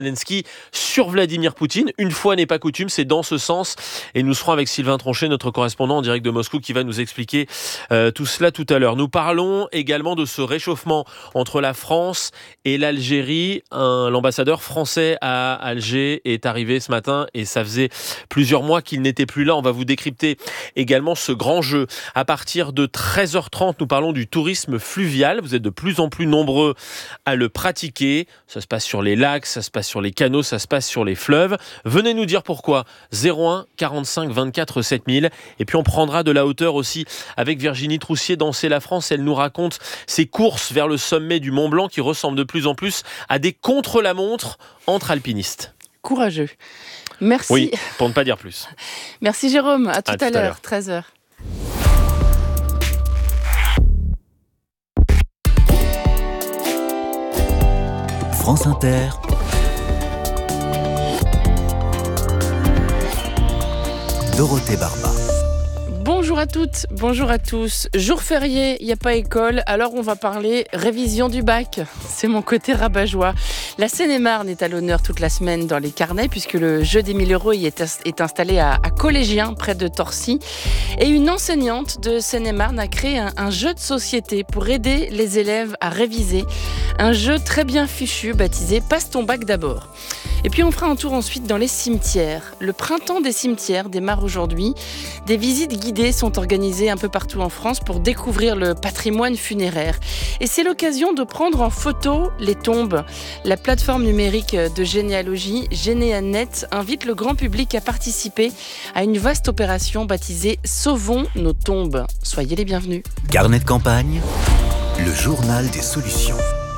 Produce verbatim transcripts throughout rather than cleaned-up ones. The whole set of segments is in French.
Zelensky sur Vladimir Poutine. Une fois n'est pas coutume, c'est dans ce sens. Et nous serons avec Sylvain Tronchet, notre correspondant en direct de Moscou, qui va nous expliquer euh, tout cela tout à l'heure. Nous parlons également de ce réchauffement entre la France et l'Algérie. Un, l'ambassadeur français à Alger est arrivé ce matin et ça faisait plusieurs mois qu'il n'était plus là. On va vous décrypter également ce grand jeu. À partir de treize heures trente, nous parlons du tourisme fluvial. Vous êtes de plus en plus nombreux à le pratiquer. Ça se passe sur les lacs, ça se passe sur les canaux, ça se passe sur les fleuves. Venez nous dire pourquoi. zéro un quarante-cinq vingt-quatre sept mille. Et puis on prendra de la hauteur aussi avec Virginie Troussier dans C'est la France. Elle nous raconte ses courses vers le sommet du Mont Blanc qui ressemblent de plus en plus à des contre-la-montre entre alpinistes. Courageux. Merci. Oui, pour ne pas dire plus. Merci Jérôme. À tout à, à, tout à l'heure, l'heure, treize heures. France Inter. Dorothée Barba. Bonjour à toutes, bonjour à tous. Jour férié, il n'y a pas école, alors on va parler révision du bac. C'est mon côté rabat-joie. La Seine-et-Marne est à l'honneur toute la semaine dans les carnets puisque le jeu des mille euros y est, est installé à, à Collégien, près de Torcy. Et une enseignante de Seine-et-Marne a créé un, un jeu de société pour aider les élèves à réviser. Un jeu très bien fichu baptisé « Passe ton bac d'abord ». Et puis on fera un tour ensuite dans les cimetières. Le printemps des cimetières démarre aujourd'hui. Des visites guidées sont organisées un peu partout en France pour découvrir le patrimoine funéraire. Et c'est l'occasion de prendre en photo les tombes. La plateforme numérique de généalogie Généanet invite le grand public à participer à une vaste opération baptisée « Sauvons nos tombes ». Soyez les bienvenus. Carnet de campagne, le journal des solutions.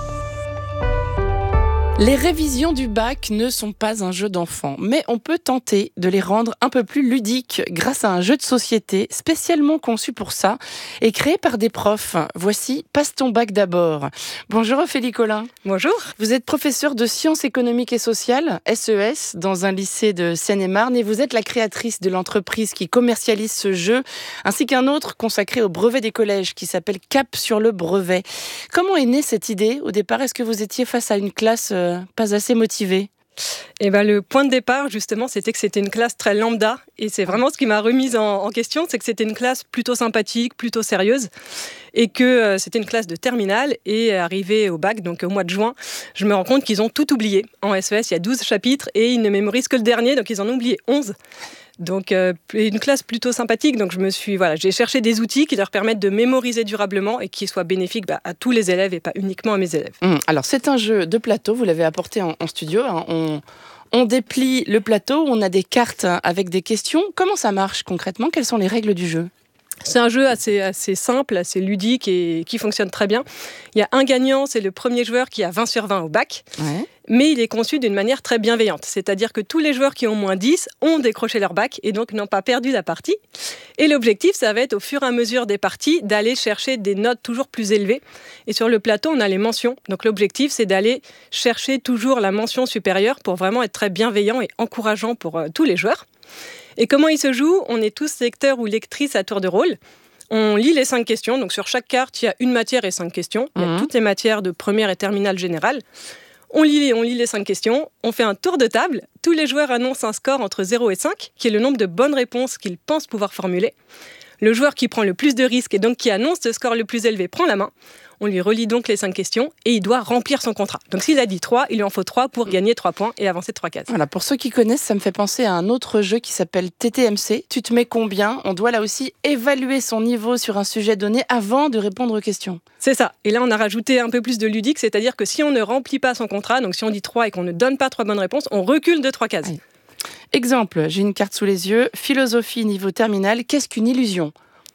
Les révisions du bac ne sont pas un jeu d'enfant, mais on peut tenter de les rendre un peu plus ludiques grâce à un jeu de société spécialement conçu pour ça et créé par des profs. Voici Passe ton bac d'abord. Bonjour Ophélie Collin. Bonjour. Vous êtes professeure de sciences économiques et sociales, S E S, dans un lycée de Seine-et-Marne et vous êtes la créatrice de l'entreprise qui commercialise ce jeu, ainsi qu'un autre consacré au brevet des collèges qui s'appelle Cap sur le brevet. Comment est née cette idée au départ? Est-ce que vous étiez face à une classe euh, pas assez motivée? Et ben, le point de départ, justement, c'était que c'était une classe très lambda. Et c'est vraiment ce qui m'a remise en, en question, c'est que c'était une classe plutôt sympathique, plutôt sérieuse. Et que euh, c'était une classe de terminale. Et arrivé au bac, donc au mois de juin, je me rends compte qu'ils ont tout oublié. En S E S, il y a douze chapitres et ils ne mémorisent que le dernier, donc ils en ont oublié onze. Donc euh, une classe plutôt sympathique, donc je me suis voilà, j'ai cherché des outils qui leur permettent de mémoriser durablement et qui soient bénéfiques bah, à tous les élèves et pas uniquement à mes élèves. Mmh, alors c'est un jeu de plateau, vous l'avez apporté en, en studio. Hein, on, on déplie le plateau, on a des cartes avec des questions. Comment ça marche concrètement? Quelles sont les règles du jeu? C'est un jeu assez, assez simple, assez ludique et qui fonctionne très bien. Il y a un gagnant, c'est le premier joueur qui a vingt sur vingt au bac. Ouais. Mais il est conçu d'une manière très bienveillante. C'est-à-dire que tous les joueurs qui ont moins dix ont décroché leur bac et donc n'ont pas perdu la partie. Et l'objectif, ça va être au fur et à mesure des parties d'aller chercher des notes toujours plus élevées. Et sur le plateau, on a les mentions. Donc l'objectif, c'est d'aller chercher toujours la mention supérieure pour vraiment être très bienveillant et encourageant pour euh, tous les joueurs. Et comment il se joue? On est tous lecteurs ou lectrices à tour de rôle. On lit les cinq questions. Donc sur chaque carte, il y a une matière et cinq questions. Il y a mmh. toutes les matières de première et terminale générale. On lit, on lit les cinq questions, on fait un tour de table. Tous les joueurs annoncent un score entre zéro et cinq, qui est le nombre de bonnes réponses qu'ils pensent pouvoir formuler. Le joueur qui prend le plus de risques et donc qui annonce le score le plus élevé prend la main. On lui relit donc les cinq questions et il doit remplir son contrat. Donc s'il a dit trois, il lui en faut trois pour gagner trois points et avancer de trois cases. Voilà, pour ceux qui connaissent, ça me fait penser à un autre jeu qui s'appelle T T M C. Tu te mets combien? On doit là aussi évaluer son niveau sur un sujet donné avant de répondre aux questions. C'est ça. Et là, on a rajouté un peu plus de ludique, c'est-à-dire que si on ne remplit pas son contrat, donc si on dit trois et qu'on ne donne pas trois bonnes réponses, on recule de trois cases. Allez. Exemple, j'ai une carte sous les yeux. Philosophie niveau terminal, qu'est-ce qu'une illusion?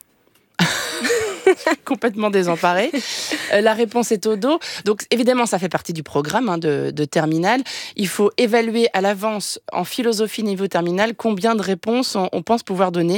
Complètement désemparé. Euh, la réponse est au dos. Donc évidemment, ça fait partie du programme hein, de, de terminale. Il faut évaluer à l'avance en philosophie niveau terminal combien de réponses on, on pense pouvoir donner.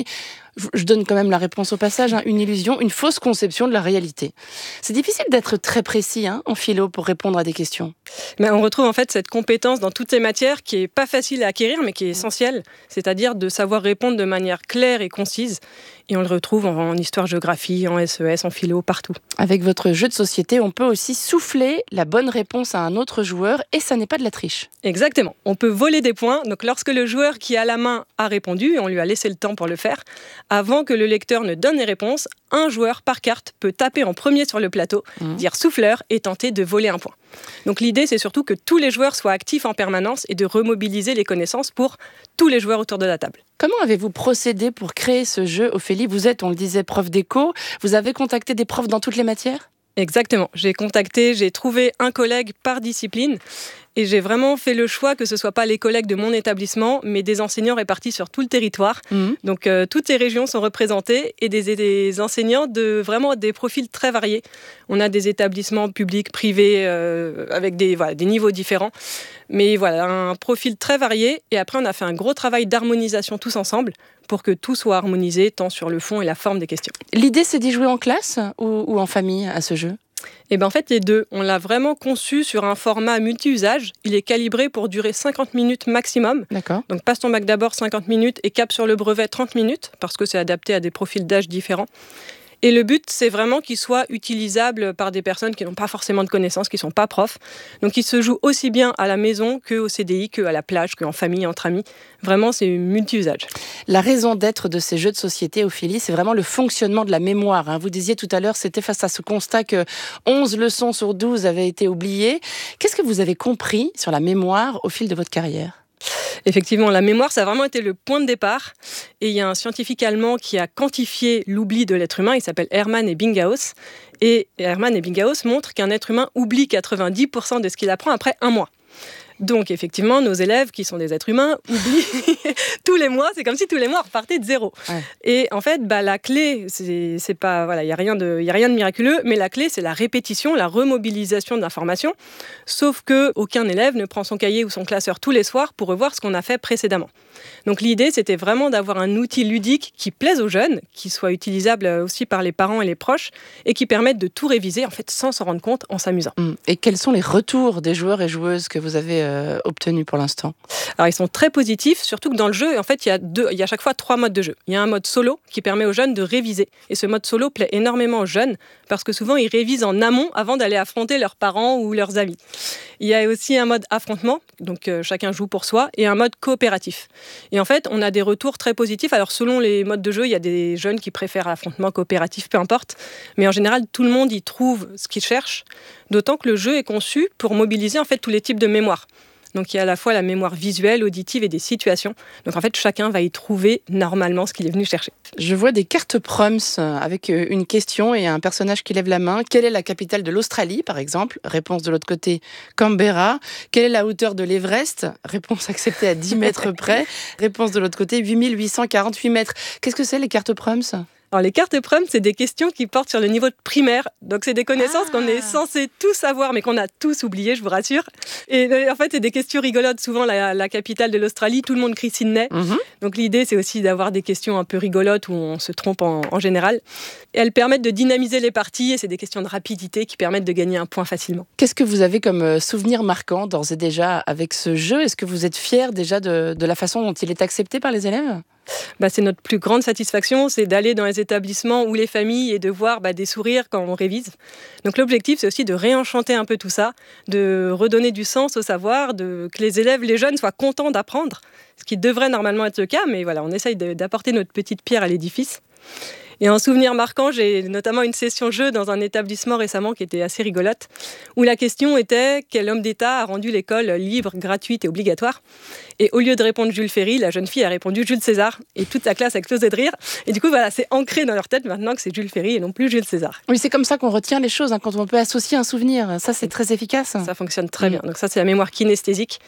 Je donne quand même la réponse au passage, hein, une illusion, une fausse conception de la réalité. C'est difficile d'être très précis hein, en philo pour répondre à des questions. Mais on retrouve en fait cette compétence dans toutes ces matières qui est pas facile à acquérir mais qui est essentielle, c'est-à-dire de savoir répondre de manière claire et concise. Et on le retrouve en histoire-géographie, en S E S, en philo, partout. Avec votre jeu de société, on peut aussi souffler la bonne réponse à un autre joueur et ça n'est pas de la triche. Exactement. On peut voler des points. Donc lorsque le joueur qui a la main a répondu, et on lui a laissé le temps pour le faire, avant que le lecteur ne donne les réponses, un joueur par carte peut taper en premier sur le plateau, mmh. dire souffleur et tenter de voler un point. Donc l'idée, c'est surtout que tous les joueurs soient actifs en permanence et de remobiliser les connaissances pour tous les joueurs autour de la table. Comment avez-vous procédé pour créer ce jeu, Ophélie ? Vous êtes, on le disait, prof d'éco. Vous avez contacté des profs dans toutes les matières ? Exactement. J'ai contacté, j'ai trouvé un collègue par discipline et j'ai vraiment fait le choix que ce ne soit pas les collègues de mon établissement, mais des enseignants répartis sur tout le territoire. Mmh. Donc euh, toutes les régions sont représentées et des, des enseignants de vraiment des profils très variés. On a des établissements publics, privés, euh, avec des, voilà, des niveaux différents. Mais voilà, un profil très varié. Et après, on a fait un gros travail d'harmonisation tous ensemble pour que tout soit harmonisé, tant sur le fond et la forme des questions. L'idée, c'est d'y jouer en classe ou, ou en famille à ce jeu ? Eh bien, en fait, les deux. On l'a vraiment conçu sur un format multi-usage. Il est calibré pour durer cinquante minutes maximum. D'accord. Donc, passe ton bac d'abord cinquante minutes et cap sur le brevet trente minutes, parce que c'est adapté à des profils d'âge différents. Et le but, c'est vraiment qu'il soit utilisable par des personnes qui n'ont pas forcément de connaissances, qui ne sont pas profs. Donc, il se joue aussi bien à la maison qu'au C D I, qu'à la plage, qu'en famille, entre amis. Vraiment, c'est multi-usage. La raison d'être de ces jeux de société, Ophélie, c'est vraiment le fonctionnement de la mémoire. Hein. Vous disiez tout à l'heure, c'était face à ce constat que onze leçons sur douze avaient été oubliées. Qu'est-ce que vous avez compris sur la mémoire au fil de votre carrière ? Effectivement, la mémoire, ça a vraiment été le point de départ. Et il y a un scientifique allemand qui a quantifié l'oubli de l'être humain. Il s'appelle Hermann Ebbinghaus. Et Hermann Ebbinghaus montre qu'un être humain oublie quatre-vingt-dix pour cent de ce qu'il apprend après un mois. Donc, effectivement, nos élèves, qui sont des êtres humains, oublient tous les mois. C'est comme si tous les mois, on repartait de zéro. Ouais. Et en fait, bah, la clé, c'est, c'est pas, voilà, il n'y a rien de, y a rien de miraculeux, mais la clé, c'est la répétition, la remobilisation de l'information. Sauf qu'aucun élève ne prend son cahier ou son classeur tous les soirs pour revoir ce qu'on a fait précédemment. Donc, l'idée, c'était vraiment d'avoir un outil ludique qui plaise aux jeunes, qui soit utilisable aussi par les parents et les proches, et qui permette de tout réviser, en fait, sans s'en rendre compte, en s'amusant. Et quels sont les retours des joueurs et joueuses que vous avez euh, obtenus pour l'instant ? Alors, ils sont très positifs, surtout que dans le jeu, en fait, il y a deux, il y a à chaque fois trois modes de jeu. Il y a un mode solo qui permet aux jeunes de réviser. Et ce mode solo plaît énormément aux jeunes parce que souvent, ils révisent en amont avant d'aller affronter leurs parents ou leurs amis. Il y a aussi un mode affrontement, donc euh, chacun joue pour soi, et un mode coopératif. Et en fait, on a des retours très positifs. Alors, selon les modes de jeu, il y a des jeunes qui préfèrent affrontement, coopératif, peu importe. Mais en général, tout le monde y trouve ce qu'il cherche, d'autant que le jeu est conçu pour mobiliser en fait tous les types de mémoire. Donc, il y a à la fois la mémoire visuelle, auditive et des situations. Donc, en fait, chacun va y trouver normalement ce qu'il est venu chercher. Je vois des cartes prompts avec une question et un personnage qui lève la main. Quelle est la capitale de l'Australie, par exemple ? Réponse de l'autre côté, Canberra. Quelle est la hauteur de l'Everest ? Réponse acceptée à dix mètres près. Réponse de l'autre côté, huit mille huit cent quarante-huit mètres. Qu'est-ce que c'est, les cartes prompts ? Alors, les cartes prompts, c'est des questions qui portent sur le niveau de primaire. Donc, c'est des connaissances ah. qu'on est censé tous savoir, mais qu'on a tous oubliées, je vous rassure. Et en fait, c'est des questions rigolotes. Souvent, la, la capitale de l'Australie, tout le monde crie Sydney. Mm-hmm. Donc, l'idée, c'est aussi d'avoir des questions un peu rigolotes où on se trompe en, en général. Et elles permettent de dynamiser les parties et c'est des questions de rapidité qui permettent de gagner un point facilement. Qu'est-ce que vous avez comme souvenir marquant d'ores et déjà avec ce jeu ? Est-ce que vous êtes fiers déjà de, de la façon dont il est accepté par les élèves ? Bah, c'est notre plus grande satisfaction, c'est d'aller dans les établissements ou les familles et de voir bah, des sourires quand on révise. Donc l'objectif, c'est aussi de réenchanter un peu tout ça, de redonner du sens au savoir, de, que les élèves, les jeunes soient contents d'apprendre, ce qui devrait normalement être le cas, mais voilà, on essaye de, d'apporter notre petite pierre à l'édifice. Et en souvenir marquant, j'ai notamment une session jeu dans un établissement récemment qui était assez rigolote, où la question était quel homme d'État a rendu l'école libre, gratuite et obligatoire ? Et au lieu de répondre Jules Ferry, la jeune fille a répondu Jules César. Et toute la classe a explosé de rire. Et du coup, voilà, c'est ancré dans leur tête maintenant que c'est Jules Ferry et non plus Jules César. Oui, c'est comme ça qu'on retient les choses, hein, quand on peut associer un souvenir. Ça, c'est très efficace. Ça fonctionne très mmh. bien. Donc ça, c'est la mémoire kinesthésique.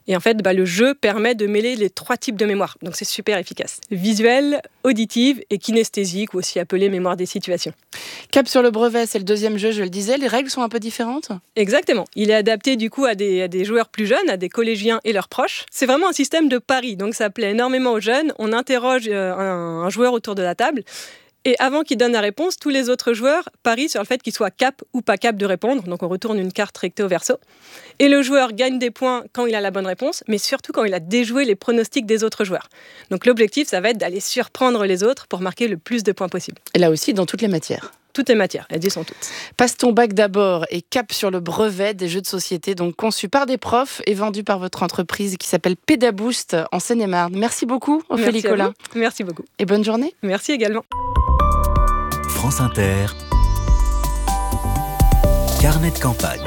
Et en fait, bah, le jeu permet de mêler les trois types de mémoire. Donc c'est super efficace. Visuelle, auditive et kinesthésique, ou aussi appelée mémoire des situations. Cap sur le brevet, c'est le deuxième jeu, je le disais. Les règles sont un peu différentes ? Exactement. Il est adapté du coup à des, à des joueurs plus jeunes, à des collégiens et leurs proches. C'est vraiment un système de pari, donc ça plaît énormément aux jeunes. On interroge euh, un, un joueur autour de la table. Et avant qu'il donne la réponse, tous les autres joueurs parient sur le fait qu'il soit cap ou pas cap de répondre. Donc on retourne une carte recto verso. Et le joueur gagne des points quand il a la bonne réponse, mais surtout quand il a déjoué les pronostics des autres joueurs. Donc l'objectif, ça va être d'aller surprendre les autres pour marquer le plus de points possible. Et là aussi, dans toutes les matières. Toutes les matières, elles y sont toutes. Passe ton bac d'abord et cap sur le brevet des jeux de société, donc conçus par des profs et vendus par votre entreprise qui s'appelle Pédaboost en Seine-et-Marne. Merci beaucoup, Ophélie Collin. Merci beaucoup. Et bonne journée. Merci également. France Inter, carnet de campagne.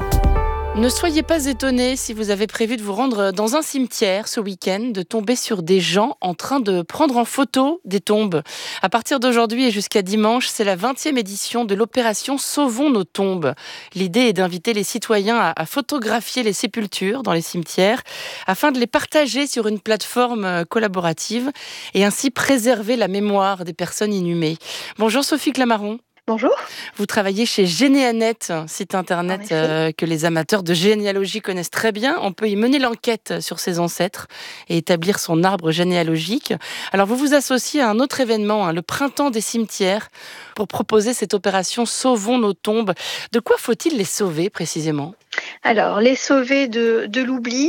Ne soyez pas étonnés si vous avez prévu de vous rendre dans un cimetière ce week-end, de tomber sur des gens en train de prendre en photo des tombes. À partir d'aujourd'hui et jusqu'à dimanche, c'est la vingtième édition de l'opération Sauvons nos tombes. L'idée est d'inviter les citoyens à, à photographier les sépultures dans les cimetières afin de les partager sur une plateforme collaborative et ainsi préserver la mémoire des personnes inhumées. Bonjour Sophie Clamaron. Bonjour. Vous travaillez chez Généanet, site internet euh, que les amateurs de généalogie connaissent très bien. On peut y mener l'enquête sur ses ancêtres et établir son arbre généalogique. Alors vous vous associez à un autre événement, hein, le Printemps des cimetières, pour proposer cette opération Sauvons nos tombes. De quoi faut-il les sauver précisément ? Alors, les sauver de, de l'oubli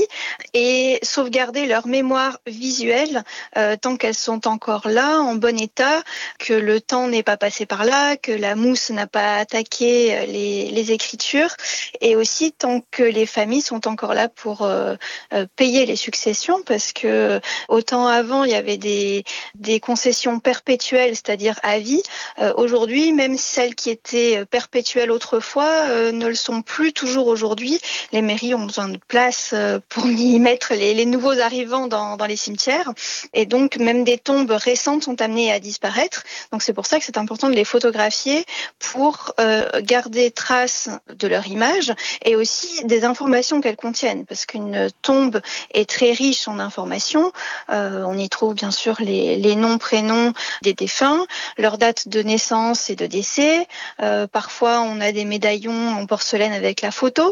et sauvegarder leur mémoire visuelle euh, tant qu'elles sont encore là, en bon état, que le temps n'est pas passé par là, que la mousse n'a pas attaqué les, les écritures, et aussi tant que les familles sont encore là pour euh, euh, payer les successions, parce que autant avant il y avait des, des concessions perpétuelles, c'est-à-dire à vie, euh, aujourd'hui, même celles qui étaient perpétuelles autrefois euh, ne le sont plus toujours aujourd'hui. Les mairies ont besoin de place pour y mettre les, les nouveaux arrivants dans, dans les cimetières. Et donc, même des tombes récentes sont amenées à disparaître. Donc, c'est pour ça que c'est important de les photographier pour euh, garder trace de leur image et aussi des informations qu'elles contiennent. Parce qu'une tombe est très riche en informations. Euh, on y trouve bien sûr les, les noms, prénoms des défunts, leur date de naissance et de décès. Euh, parfois, on a des médaillons en porcelaine avec la photo.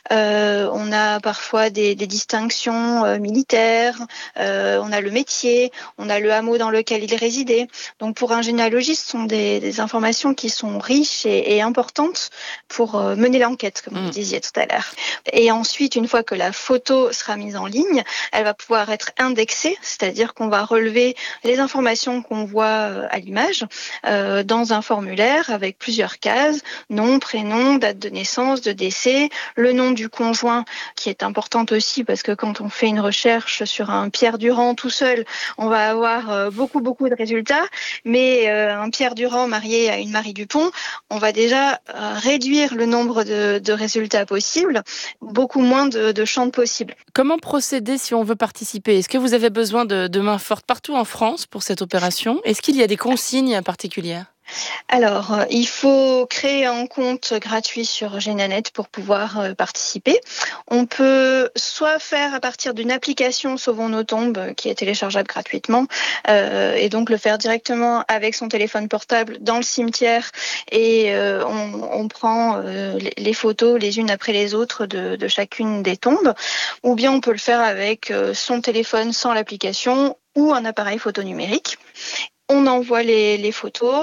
Euh, on a parfois des, des distinctions euh, militaires, euh, on a le métier, on a le hameau dans lequel il résidait. Donc pour un généalogiste, ce sont des, des informations qui sont riches et, et importantes pour euh, mener l'enquête, comme mmh. vous disiez tout à l'heure. Et ensuite, une fois que la photo sera mise en ligne, elle va pouvoir être indexée, c'est-à-dire qu'on va relever les informations qu'on voit à l'image euh, dans un formulaire avec plusieurs cases, nom, prénom, date de naissance, de décès, le nom du conjoint qui est importante aussi parce que quand on fait une recherche sur un Pierre Durand tout seul, on va avoir beaucoup beaucoup de résultats, mais un Pierre Durand marié à une Marie Dupont, on va déjà réduire le nombre de, de résultats possibles, beaucoup moins de, de champs possibles. Comment procéder si on veut participer ? Est-ce que vous avez besoin de, de mains fortes partout en France pour cette opération ? Est-ce qu'il y a des consignes particulières ? Alors, il faut créer un compte gratuit sur Généanet pour pouvoir euh, participer. On peut soit faire à partir d'une application Sauvons nos tombes qui est téléchargeable gratuitement euh, et donc le faire directement avec son téléphone portable dans le cimetière et euh, on, on prend euh, les photos les unes après les autres de, de chacune des tombes, ou bien on peut le faire avec euh, son téléphone sans l'application ou un appareil photo numérique. On envoie les, les photos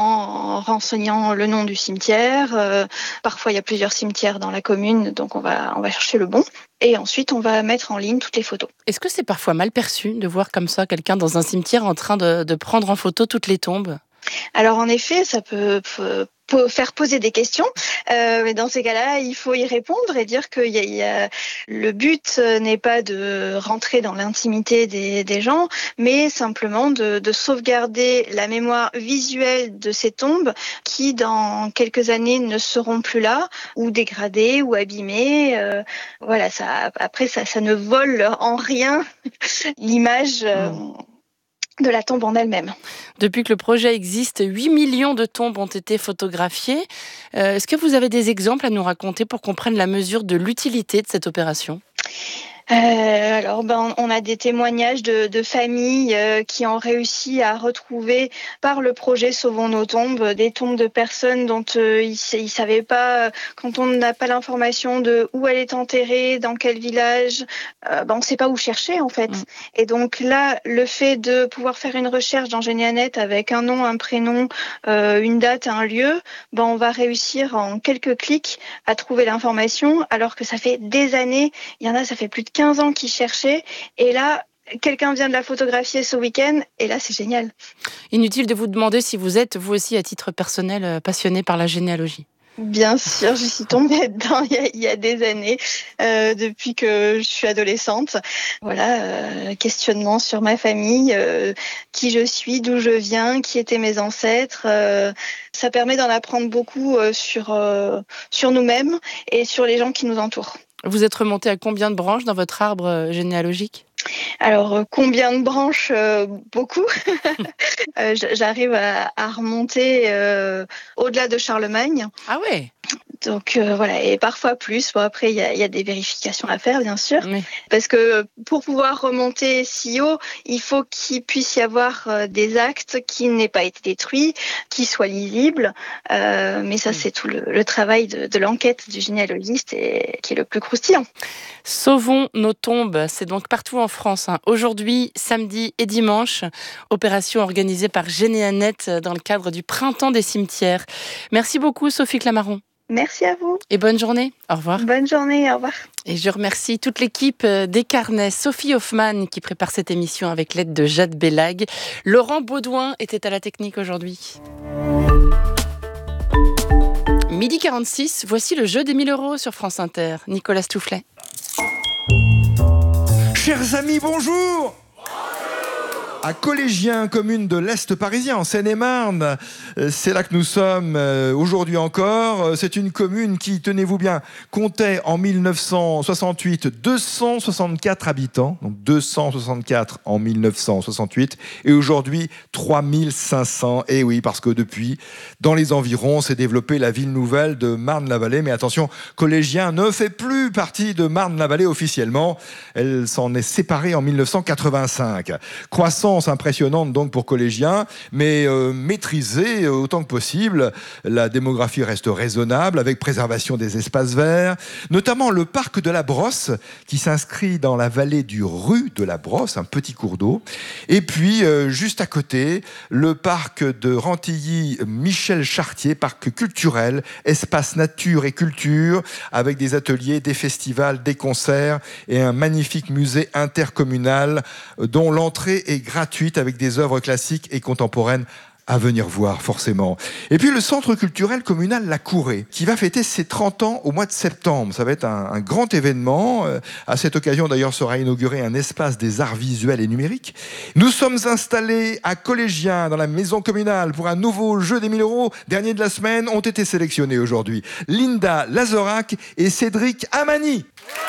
en renseignant le nom du cimetière. Euh, parfois, il y a plusieurs cimetières dans la commune, donc on va, on va chercher le bon. Et ensuite, on va mettre en ligne toutes les photos. Est-ce que c'est parfois mal perçu de voir comme ça quelqu'un dans un cimetière en train de, de prendre en photo toutes les tombes ? Alors en effet, ça peut, peut faire poser des questions, euh, mais dans ces cas-là, il faut y répondre et dire que y a, y a, le but n'est pas de rentrer dans l'intimité des, des gens, mais simplement de, de sauvegarder la mémoire visuelle de ces tombes qui, dans quelques années, ne seront plus là, ou dégradées, ou abîmées. Euh, voilà, ça, après, ça, ça ne vole en rien l'image euh, mmh. de la tombe en elle-même. Depuis que le projet existe, huit millions de tombes ont été photographiées. Euh, est-ce que vous avez des exemples à nous raconter pour qu'on prenne la mesure de l'utilité de cette opération ? Euh, Alors, ben, on a des témoignages de, de familles euh, qui ont réussi à retrouver par le projet Sauvons nos tombes des tombes de personnes dont euh, ils ne savaient pas, euh, quand on n'a pas l'information de où elle est enterrée, dans quel village, euh, ben, on ne sait pas où chercher en fait. Mmh. Et donc là, le fait de pouvoir faire une recherche dans Génianet avec un nom, un prénom, euh, une date, un lieu, ben, on va réussir en quelques clics à trouver l'information, alors que ça fait des années, il y en a, ça fait plus de quinze ans qu'ils cherchent. Et là, quelqu'un vient de la photographier ce week-end, et là, c'est génial. Inutile de vous demander si vous êtes, vous aussi, à titre personnel, passionné par la généalogie. Bien sûr, je suis tombée dedans il y a, il y a des années, euh, depuis que je suis adolescente. Voilà, euh, questionnement sur ma famille, euh, qui je suis, d'où je viens, qui étaient mes ancêtres. Euh, ça permet d'en apprendre beaucoup euh, sur, euh, sur nous-mêmes et sur les gens qui nous entourent. Vous êtes remonté à combien de branches dans votre arbre généalogique ? Alors, combien de branches ? euh, Beaucoup. euh, j'arrive à, à remonter euh, au-delà de Charlemagne. Ah ouais. Donc euh, voilà, et parfois plus. Bon, après, il y a, y a des vérifications à faire, bien sûr. Oui. Parce que pour pouvoir remonter si haut, il faut qu'il puisse y avoir euh, des actes qui n'aient pas été détruits, qui soient lisibles. Euh, mais ça, oui. c'est tout le, le travail de, de l'enquête du généalogiste et qui est le plus croustillant. Sauvons nos tombes, c'est donc partout en France. Hein. Aujourd'hui, samedi et dimanche, opération organisée par Génianet dans le cadre du Printemps des cimetières. Merci beaucoup, Sophie Clamaron. Merci à vous. Et bonne journée. Au revoir. Bonne journée, au revoir. Et je remercie toute l'équipe des Carnets, Sophie Hoffman qui prépare cette émission avec l'aide de Jade Bellag. Laurent Baudouin était à la technique aujourd'hui. midi quarante-six, voici le jeu des mille euros sur France Inter. Nicolas Stoufflet. Chers amis, bonjour! À Collégien, commune de l'Est parisien, en Seine-et-Marne. C'est là que nous sommes aujourd'hui encore. C'est une commune qui, tenez-vous bien, comptait en mille neuf cent soixante-huit deux cent soixante-quatre habitants. Donc deux cent soixante-quatre en mille neuf cent soixante-huit. Et aujourd'hui, trois mille cinq cents. Et oui, parce que depuis, dans les environs, s'est développée la ville nouvelle de Marne-la-Vallée. Mais attention, Collégien ne fait plus partie de Marne-la-Vallée officiellement. Elle s'en est séparée en mille neuf cent quatre-vingt-cinq. Croissance impressionnante donc pour Collégien, mais euh, maîtrisée autant que possible. La démographie reste raisonnable avec préservation des espaces verts, notamment le parc de la Brosse qui s'inscrit dans la vallée du Rue de la Brosse, un petit cours d'eau. Et puis euh, juste à côté, le parc de Rantilly-Michel Chartier, parc culturel, espace nature et culture avec des ateliers, des festivals, des concerts et un magnifique musée intercommunal dont l'entrée est gratuite avec des œuvres classiques et contemporaines à venir voir forcément. Et puis le centre culturel communal La Courée qui va fêter ses trente ans au mois de septembre. Ça va être un, un grand événement. À cette occasion d'ailleurs sera inauguré un espace des arts visuels et numériques. Nous sommes installés à Collégien dans la maison communale pour un nouveau jeu des mille euros. Dernier de la semaine ont été sélectionnés aujourd'hui Linda Lazorac et Cédric Amani.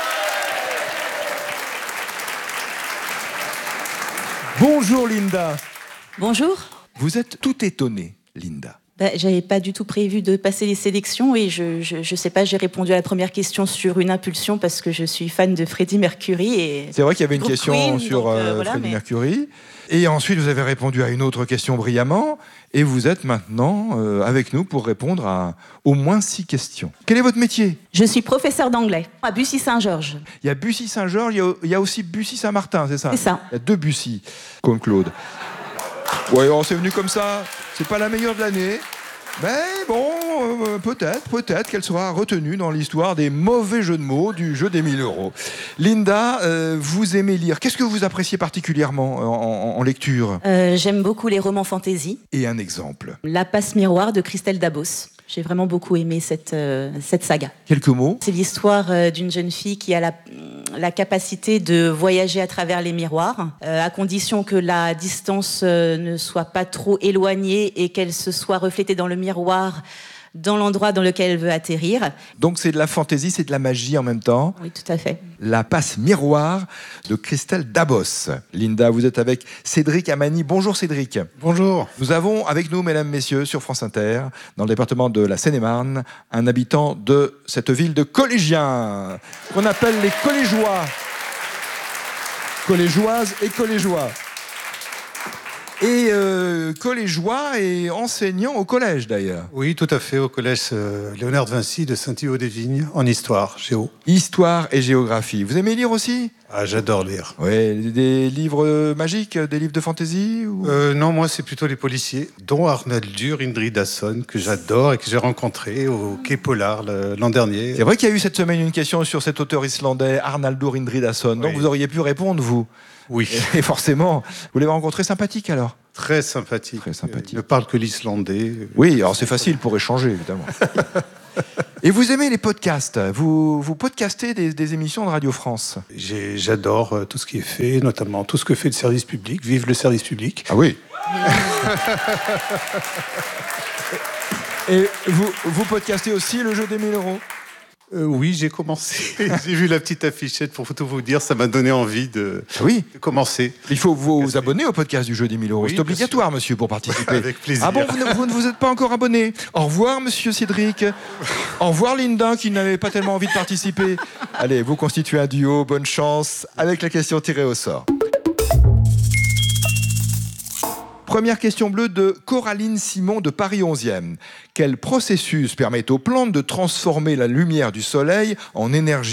Bonjour Linda. Bonjour. Vous êtes tout étonnée, Linda. Bah, j'avais pas du tout prévu de passer les sélections et je, je, je sais pas, j'ai répondu à la première question sur une impulsion parce que je suis fan de Freddie Mercury. Et c'est vrai qu'il y avait une question Queen, sur donc, euh, Freddie voilà, mais... Mercury. Et ensuite, vous avez répondu à une autre question brillamment. Et vous êtes maintenant euh, avec nous pour répondre à au moins six questions. Quel est votre métier ? Je suis professeur d'anglais à Bussy-Saint-Georges. Il y a Bussy-Saint-Georges, il y a, il y a aussi Bussy-Saint-Martin, c'est ça ? C'est ça. Il y a deux Bussy, comme Claude. Ouais, on s'est venu comme ça. C'est pas la meilleure de l'année. Mais bon, euh, peut-être, peut-être qu'elle sera retenue dans l'histoire des mauvais jeux de mots du jeu des mille euros. Linda, euh, vous aimez lire. Qu'est-ce que vous appréciez particulièrement en, en, en lecture ? euh, J'aime beaucoup les romans fantasy. Et un exemple ? La passe miroir de Christelle Dabos. J'ai vraiment beaucoup aimé cette, euh, cette saga. Quelques mots ? C'est l'histoire euh, d'une jeune fille qui a la, la capacité de voyager à travers les miroirs, euh, à condition que la distance euh, ne soit pas trop éloignée et qu'elle se soit reflétée dans le miroir dans l'endroit dans lequel elle veut atterrir. Donc c'est de la fantaisie, c'est de la magie en même temps. Oui, tout à fait. La passe miroir de Christelle Dabos. Linda, vous êtes avec Cédric Amani. Bonjour Cédric. Bonjour. Nous avons avec nous, mesdames, messieurs, sur France Inter, dans le département de la Seine-et-Marne, un habitant de cette ville de Collégien, qu'on appelle les Collégeois. collégeoises et collégeois. Et euh, collégeois et enseignant au collège d'ailleurs. Oui, tout à fait, au collège euh, Léonard de Vinci de Saint-Thibault-des-Vignes, en histoire, géo. Histoire et géographie. Vous aimez lire aussi ? Ah, j'adore lire. Oui, des livres magiques, des livres de fantaisie ou... euh, Non, moi, c'est plutôt les policiers, dont Arnaldur Indridason, que j'adore et que j'ai rencontré au Quai Polar l'an dernier. C'est vrai qu'il y a eu cette semaine une question sur cet auteur islandais, Arnaldur Indridason. Donc oui. Vous auriez pu répondre, vous. Oui. Et forcément, vous l'avez rencontré sympathique alors ? Très sympathique. Très sympathique. Il ne parle que l'islandais. Oui, alors c'est facile pour échanger, évidemment. Et vous aimez les podcasts ? Vous, vous podcastez des, des émissions de Radio France ? J'ai, J'adore tout ce qui est fait, notamment tout ce que fait le service public. Vive le service public. Ah oui. Et vous, vous podcastez aussi le jeu des mille euros ? Euh, oui, j'ai commencé. J'ai vu la petite affichette pour tout vous dire. Ça m'a donné envie de, oui. de commencer. Il faut vous, vous abonner au podcast du jeu des mille euros. Oui, c'est obligatoire, monsieur, pour participer. Avec plaisir. Ah bon, vous ne, vous ne vous êtes pas encore abonné ? Au revoir, monsieur Cédric. Au revoir, Linda, qui n'avait pas tellement envie de participer. Allez, vous constituez un duo. Bonne chance avec la question tirée au sort. Première question bleue de Coraline Simon de Paris onzième. Quel processus permet aux plantes de transformer la lumière du soleil en énergie ?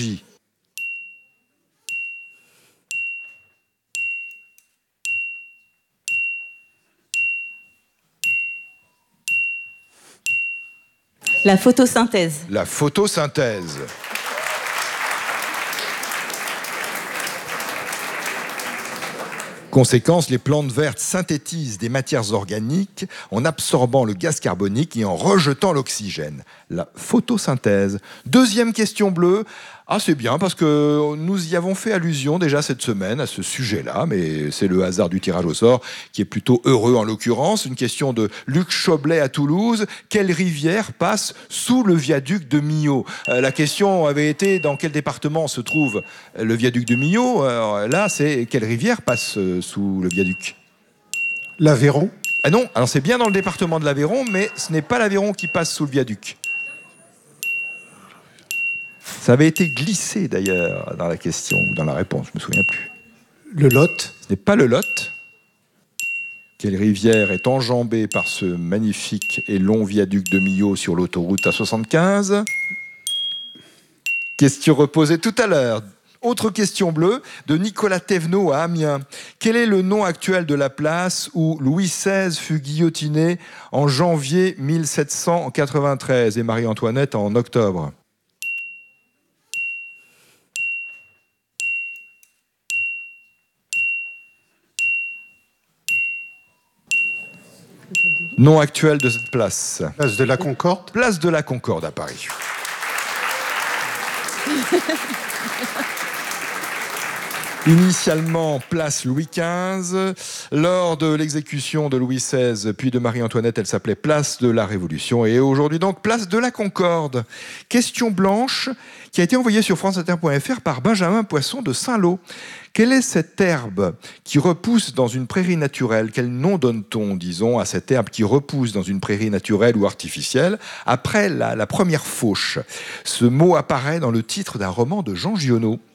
La photosynthèse. La photosynthèse. Conséquence, les plantes vertes synthétisent des matières organiques en absorbant le gaz carbonique et en rejetant l'oxygène. La photosynthèse. Deuxième question bleue. Ah, c'est bien parce que nous y avons fait allusion déjà cette semaine à ce sujet-là, mais c'est le hasard du tirage au sort qui est plutôt heureux en l'occurrence. Une question de Luc Choblet à Toulouse. Quelle rivière passe sous le viaduc de Millau ? euh, La question avait été dans quel département se trouve le viaduc de Millau ? Alors là, c'est quelle rivière passe sous le viaduc ? L'Aveyron ? Ah non, alors c'est bien dans le département de l'Aveyron, mais ce n'est pas l'Aveyron qui passe sous le viaduc. Ça avait été glissé d'ailleurs dans la question ou dans la réponse, je ne me souviens plus. Le Lot ? Ce n'est pas le Lot. Quelle rivière est enjambée par ce magnifique et long viaduc de Millau sur l'autoroute A soixante-quinze ? Question reposée tout à l'heure. Autre question bleue de Nicolas Thévenot à Amiens. Quel est le nom actuel de la place où Louis seize fut guillotiné en janvier mille sept cent quatre-vingt-treize et Marie-Antoinette en octobre ? Nom actuel de cette place. Place de la Concorde. Place de la Concorde à Paris. Initialement, place Louis quinze. Lors de l'exécution de Louis seize, puis de Marie-Antoinette, elle s'appelait place de la Révolution. Et aujourd'hui donc, place de la Concorde. Question blanche qui a été envoyée sur france inter point f r par Benjamin Poisson de Saint-Lô. Quelle est cette herbe qui repousse dans une prairie naturelle ? Quel nom donne-t-on, disons, à cette herbe qui repousse dans une prairie naturelle ou artificielle après la, la première fauche ? Ce mot apparaît dans le titre d'un roman de Jean Giono.